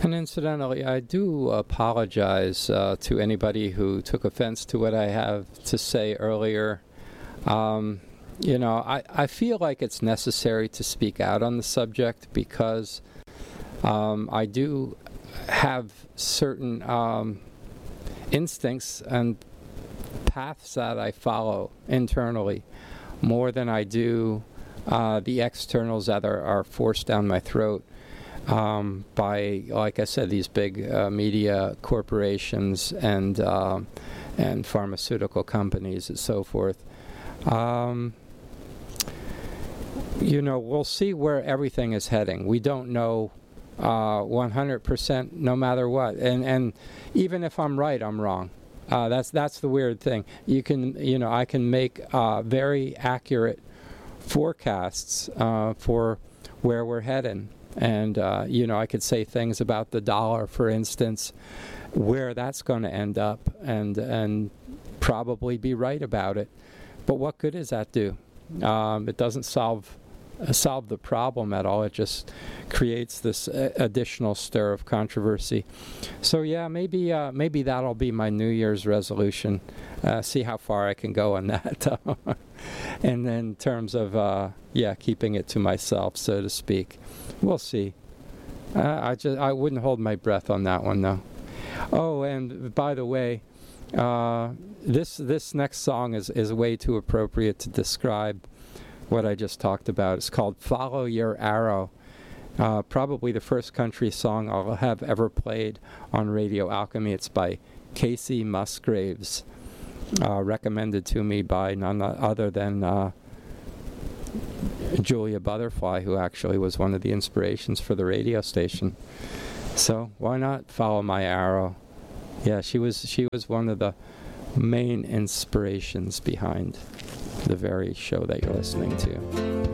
And incidentally, I do apologize to anybody who took offense to what I have to say earlier. I feel like it's necessary to speak out on the subject because I do have certain instincts and paths that I follow internally more than I do the externals that are forced down my throat by, like I said, these big media corporations and pharmaceutical companies and so forth. We'll see where everything is heading. We don't know 100% no matter what. And even if I'm right, I'm wrong. That's the weird thing. I can make very accurate forecasts for where we're heading. And, I could say things about the dollar, for instance, where that's going to end up and probably be right about it. But what good does that do? It doesn't solve the problem at all. It just creates this additional stir of controversy. So yeah, maybe that'll be my New Year's resolution. See how far I can go on that. And then in terms of keeping it to myself, so to speak, we'll see. I wouldn't hold my breath on that one though. Oh, and by the way, this next song is way too appropriate to describe what I just talked about. It's called Follow Your Arrow. Probably the first country song I'll have ever played on Radio Alchemy. It's by Casey Musgraves, recommended to me by none other than Julia Butterfly, who actually was one of the inspirations for the radio station. So why not follow my arrow? Yeah, she was one of the main inspirations behind the very show that you're listening to.